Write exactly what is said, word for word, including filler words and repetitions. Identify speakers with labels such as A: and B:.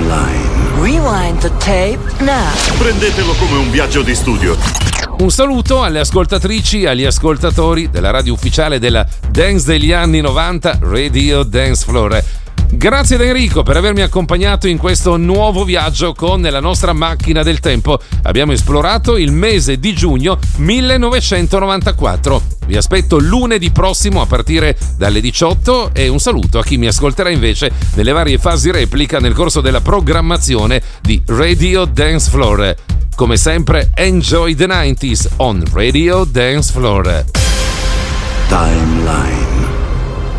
A: Timeline.
B: Rewind the tape now.
A: Prendetelo come un viaggio di studio.
C: Un saluto alle ascoltatrici e agli ascoltatori della radio ufficiale della dance degli anni novanta, Radio Dance Floor. Grazie ad Enrico per avermi accompagnato in questo nuovo viaggio con la nostra macchina del tempo. Abbiamo esplorato il mese di giugno millenovecentonovantaquattro. Vi aspetto lunedì prossimo a partire dalle diciotto e un saluto a chi mi ascolterà invece nelle varie fasi replica nel corso della programmazione di Radio Dance Floor. Come sempre, enjoy the nineties on Radio Dance Floor.
A: Timeline.